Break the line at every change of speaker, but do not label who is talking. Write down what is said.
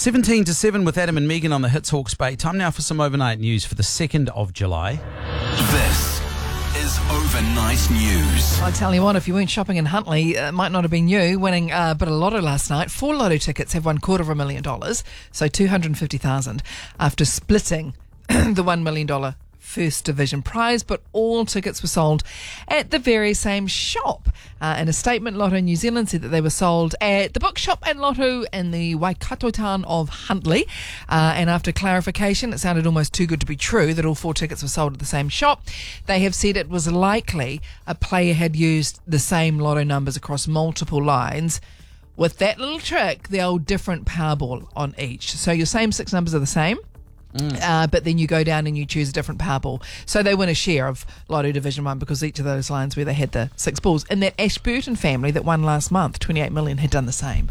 17 to 7 with Adam and Megan on the Hits Hawke's Bay. Time now for some overnight news for the 2nd of July.
This is Overnight News.
I tell you what, if you weren't shopping in Huntly, it might not have been you winning a bit of lotto last night. 4 lotto tickets have won $250,000, so $250,000 after splitting the $1 million first division prize, but all tickets were sold at the very same shop. In a statement, Lotto New Zealand said that they were sold at the bookshop and Lotto in the Waikato town of Huntly. And after clarification, it sounded almost too good to be true that all 4 tickets were sold at the same shop. They have said it was likely a player had used the same Lotto numbers across multiple lines, with that little trick, the old different Powerball on each. So your same 6 numbers are the same. But then you go down and you choose a different Powerball. So they win a share of Lotto Division 1 because each of those lines where they had the 6 balls. And that Ashburton family that won last month, 28 million, had done the same.